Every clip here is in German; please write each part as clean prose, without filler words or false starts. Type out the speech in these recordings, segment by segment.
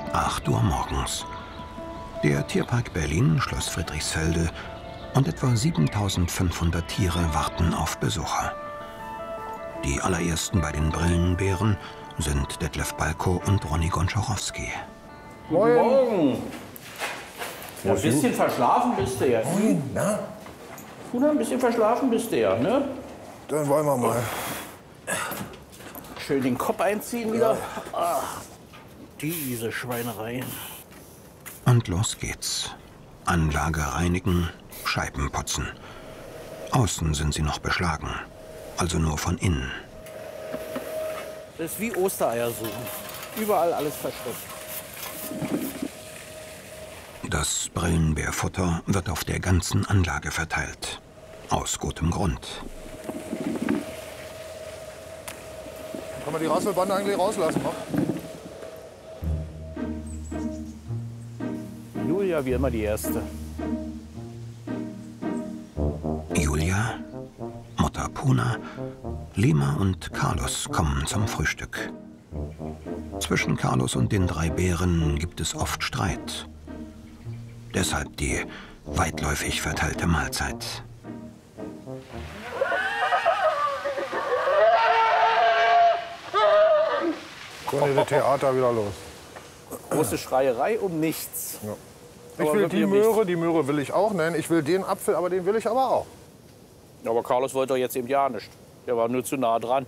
8 Uhr morgens. Der Tierpark Berlin, Schloss Friedrichsfelde und etwa 7.500 Tiere warten auf Besucher. Die allerersten bei den Brillenbären sind Detlef Balko und Ronny Gonczarowski. Guten Morgen. Ja, Ein bisschen verschlafen bist du ja. Na? Puna, ein bisschen verschlafen bist du ja, ne? Dann wollen wir mal. Schön den Kopf einziehen wieder. Ach, diese Schweinerei. Und los geht's. Anlage reinigen, Scheiben putzen. Außen sind sie noch beschlagen, also nur von innen. Das ist wie Ostereier suchen. Überall alles versteckt. Das Brillenbärfutter wird auf der ganzen Anlage verteilt. Aus gutem Grund. Kann man die Rasselbande eigentlich rauslassen noch? Julia wie immer die Erste. Julia, Mutter Puna, Lima und Carlos kommen zum Frühstück. Zwischen Carlos und den 3 Bären gibt es oft Streit. Deshalb die weitläufig verteilte Mahlzeit. So geht das Theater wieder los. Große Schreierei um nichts. Ja. Aber Ich will wirklich die Möhre will ich auch nennen. Ich will den Apfel, aber den will ich aber auch. Aber Carlos wollte doch jetzt eben ja nicht. Der war nur zu nah dran.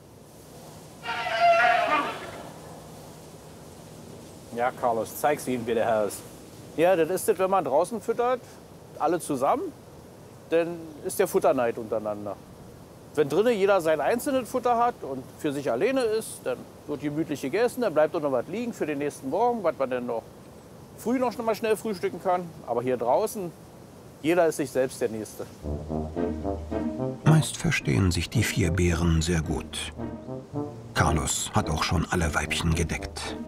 Ja, Carlos, zeig's ihm, wie der Herr ist. Ja, das ist das, wenn man draußen füttert, alle zusammen, dann ist der Futterneid untereinander. Wenn drinnen jeder sein einzelnes Futter hat und für sich alleine ist, dann wird gemütlich gegessen, dann bleibt auch noch was liegen für den nächsten Morgen, was man dann noch früh noch mal schnell frühstücken kann. Aber hier draußen, jeder ist sich selbst der Nächste. Meist verstehen sich die 4 Bären sehr gut. Carlos hat auch schon alle Weibchen gedeckt.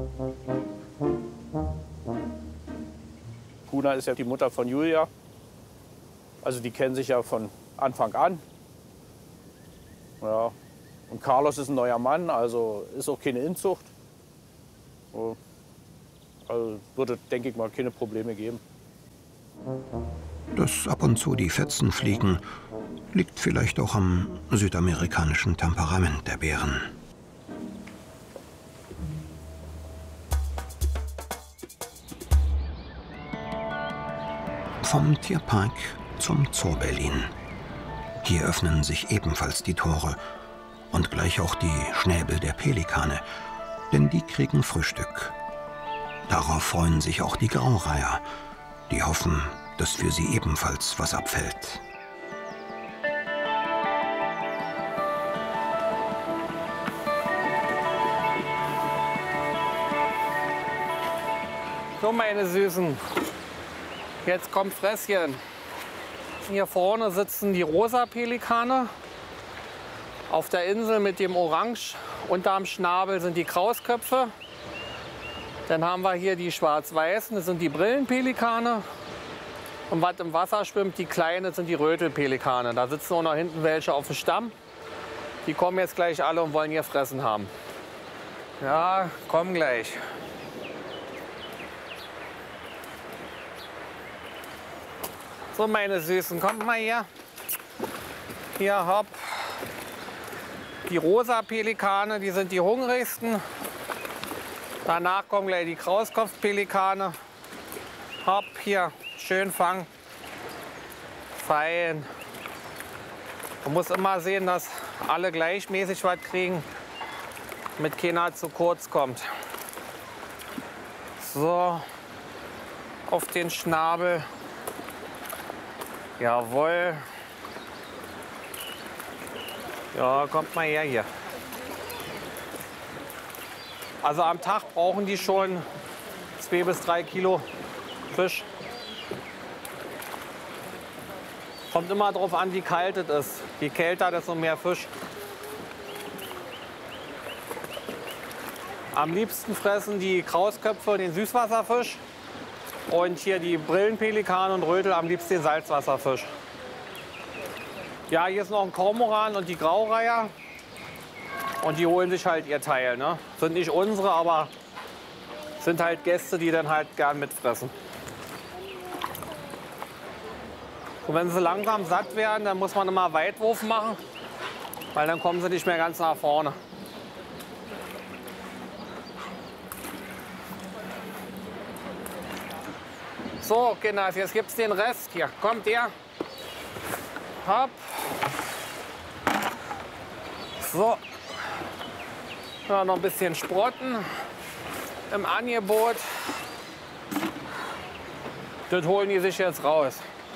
Puna ist ja die Mutter von Julia. Also die kennen sich ja von Anfang an. Ja. Und Carlos ist ein neuer Mann, also ist auch keine Inzucht. Also würde, denke ich mal, keine Probleme geben. Dass ab und zu die Fetzen fliegen, liegt vielleicht auch am südamerikanischen Temperament der Bären. Vom Tierpark zum Zoo Berlin. Hier öffnen sich ebenfalls die Tore und gleich auch die Schnäbel der Pelikane, denn die kriegen Frühstück. Darauf freuen sich auch die Graureiher, die hoffen, dass für sie ebenfalls was abfällt. So, meine Süßen, jetzt kommt Fresschen. Hier vorne sitzen die rosa Pelikane. Auf der Insel mit dem Orange unterm Schnabel sind die Krausköpfe. Dann haben wir hier die schwarz-weißen, das sind die Brillenpelikane. Und was im Wasser schwimmt, die kleinen, sind die Rötelpelikane. Da sitzen auch noch hinten welche auf dem Stamm. Die kommen jetzt gleich alle und wollen ihr Fressen haben. Ja, kommen gleich. So, meine Süßen, kommt mal hier. Hier, hopp. Die rosa Pelikane, die sind die hungrigsten. Danach kommen gleich die Krauskopfpelikane. Hopp, hier, schön fangen. Fein. Man muss immer sehen, dass alle gleichmäßig was kriegen, damit keiner zu kurz kommt. So, auf den Schnabel. Jawohl. Ja, kommt mal her hier. Also am Tag brauchen die schon 2 bis 3 Kilo Fisch. Kommt immer darauf an, wie kalt es ist. Je kälter, desto mehr Fisch. Am liebsten fressen die Krausköpfe den Süßwasserfisch. Und hier die Brillenpelikan und Rötel am liebsten den Salzwasserfisch. Ja, hier ist noch ein Kormoran und die Graureiher. Und die holen sich halt ihr Teil. Ne? Sind nicht unsere, aber Sind halt Gäste, die dann halt gern mitfressen. Und wenn sie langsam satt werden, dann muss man immer Weitwurf machen, weil dann kommen sie nicht mehr ganz nach vorne. So, Kinder, jetzt gibt's den Rest. Hier, kommt ihr. Hopp. So. Ja, noch ein bisschen Sprotten im Angebot. Das holen die sich jetzt raus.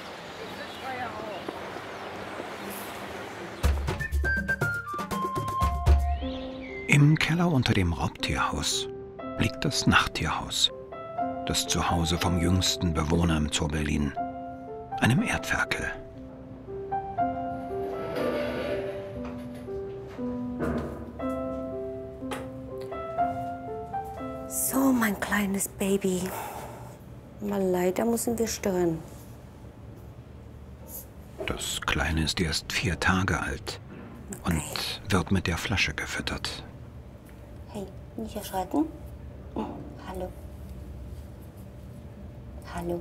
Im Keller unter dem Raubtierhaus liegt das Nachttierhaus. Das Zuhause vom jüngsten Bewohner im Zoo Berlin, einem Erdferkel. So, mein kleines Baby. Mal leider müssen wir stören. Das Kleine ist erst 4 Tage alt und wird mit der Flasche gefüttert. Hey, nicht erschrecken. Hallo. Hallo.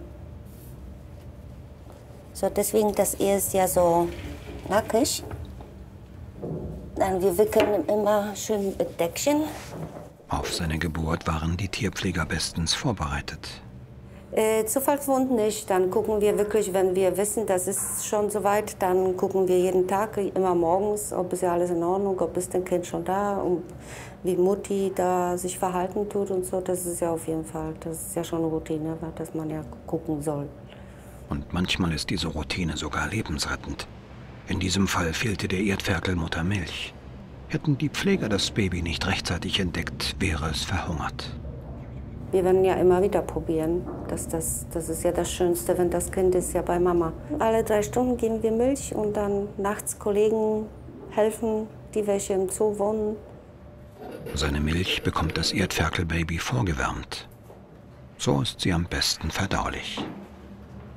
So, deswegen, das ist ja so nackig. Dann wir wickeln ihn immer schön mit Deckchen. Auf seine Geburt waren die Tierpfleger bestens vorbereitet. Zufallsfund nicht. Dann gucken wir wirklich, wenn wir wissen, das ist schon soweit, dann gucken wir jeden Tag, immer morgens, ob es ja alles in Ordnung, ob ist das Kind schon da und wie Mutti da sich verhalten tut und so. Das ist ja auf jeden Fall, das ist ja schon eine Routine, dass man ja gucken soll. Und manchmal ist diese Routine sogar lebensrettend. In diesem Fall fehlte der Erdferkel Muttermilch. Hätten die Pfleger das Baby nicht rechtzeitig entdeckt, wäre es verhungert. Wir werden ja immer wieder probieren. Das ist ja das Schönste, wenn das Kind ist ja bei Mama. Alle 3 Stunden geben wir Milch und dann nachts Kollegen helfen, die welche im Zoo wohnen. Seine Milch bekommt das Erdferkelbaby vorgewärmt. So ist sie am besten verdaulich.